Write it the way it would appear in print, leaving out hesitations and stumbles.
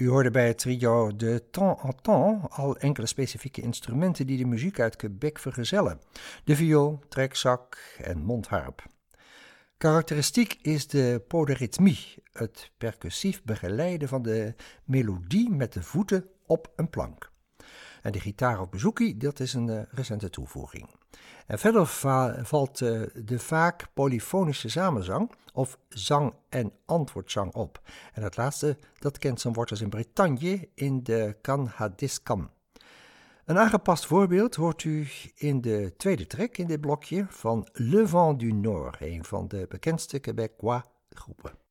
U hoorde bij het trio de temps en temps al enkele specifieke instrumenten die de muziek uit Quebec vergezellen. De viool, trekzak en mondharp. Karakteristiek is de polyrythmie, het percussief begeleiden van de melodie met de voeten op een plank. En de gitaar of bouzouki, dat is een recente toevoeging. En verder valt de vaak polyfonische samenzang of zang- en antwoordzang op. En dat laatste, dat kent zijn wortels in Bretagne in de Canhadiscan. Een aangepast voorbeeld hoort u in de tweede track in dit blokje van Le Vent du Nord, een van de bekendste Québécois groepen.